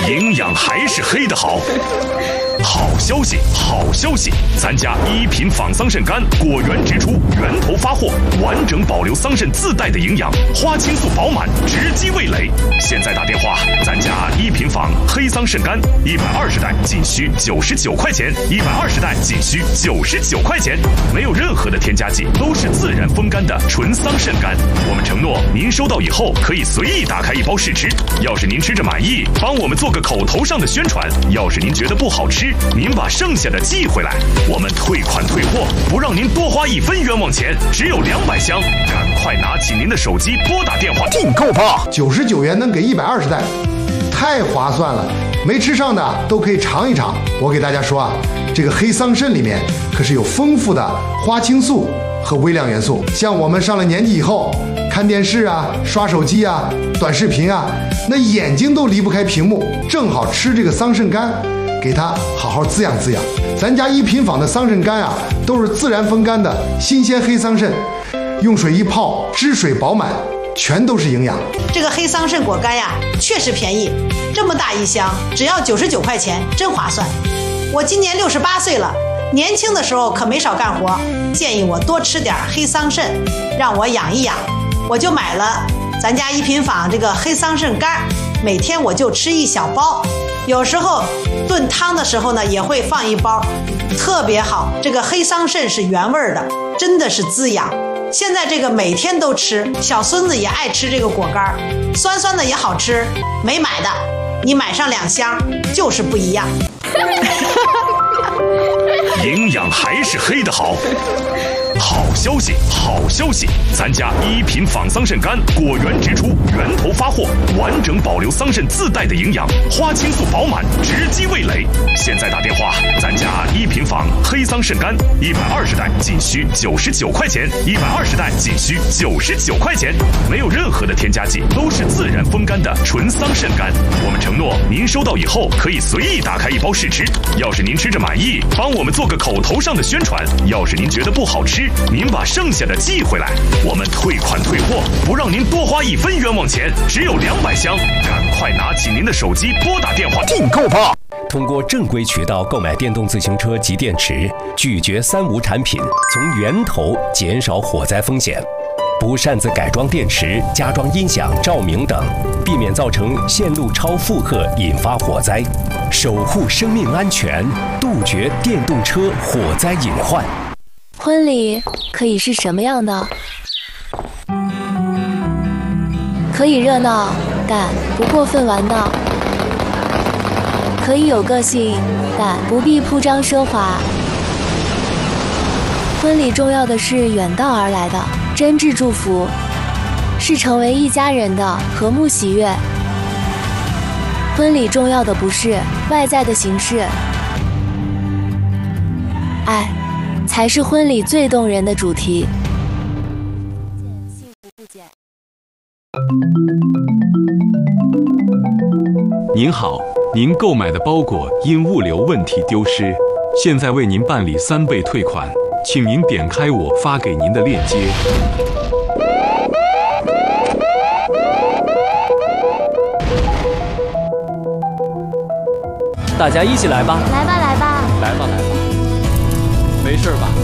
营养还是黑的好。好消息，好消息！咱家1品仿桑葚干果园直出，源头发货，完整保留桑葚自带的营养，花青素饱满，直击味蕾。现在打电话，咱家1品仿黑桑葚干120袋仅需99块钱，120袋仅需99块钱，没有任何的添加剂，都是自然风干的纯桑葚干。我们承诺，您收到以后可以随意打开1包试吃。要是您吃着满意，帮我们做个口头上的宣传；要是您觉得不好吃，您把剩下的寄回来，我们退款退货，不让您多花1分冤枉钱，只有200箱，赶快拿起您的手机拨打电话订购吧 ！99元能给120袋，太划算了！没吃上的都可以尝一尝。我给大家说啊，这个黑桑葚里面可是有丰富的花青素和微量元素。像我们上了年纪以后，看电视啊、刷手机啊、短视频啊，那眼睛都离不开屏幕，正好吃这个桑葚干，给它好好滋养滋养。咱家1品坊的桑葚干啊，都是自然风干的新鲜黑桑葚，用水一泡，汁水饱满，全都是营养。 这个黑桑葚果干呀，确实便宜，这么大一箱，只要99块钱，真划算。我今年68岁了，年轻的时候可没少干活，建议我多吃点黑桑葚，让我养一养。我就买了咱家1品坊这个黑桑葚干，每天我就吃1小包，有时候炖汤的时候呢也会放1包，特别好。这个黑桑葚是原味的，真的是滋养。现在这个每天都吃，小孙子也爱吃这个果干，酸酸的也好吃。没买的，你买上2箱就是不一样。 营养还是黑的好。好消息，好消息！咱家1品仿桑葚干果园直出，源头发货，完整保留桑葚自带的营养，花青素饱满，直击味蕾。现在打电话，咱家1品仿黑桑葚干120袋仅需99块钱，120袋仅需99块钱，没有任何的添加剂，都是自然风干的纯桑葚干。我们承诺，您收到以后可以随意打开1包试吃。要是您吃着满意，帮我们做个口头上的宣传；要是您觉得不好吃，您把剩下的寄回来，我们退款退货，不让您多花1分冤枉钱，只有200箱，赶快拿起您的手机拨打电话订购吧！ 通过正规渠道购买电动自行车及电池，拒绝3无产品，从源头减少火灾风险。不擅自改装电池、加装音响、照明等，避免造成线路超负荷引发火灾，守护生命安全，杜绝电动车火灾隐患。 婚礼可以是什么样的？可以热闹，但不过分玩闹；可以有个性，但不必铺张奢华。婚礼重要的是远道而来的真挚祝福，是成为一家人的和睦喜悦。婚礼重要的不是外在的形式，爱才是婚礼最动人的主题。 您好，您购买的包裹因物流问题丢失，现在为您办理3倍退款，请您点开我发给您的链接。 大家一起来吧！ 来吧，来吧！ 来吧，来吧！没事吧？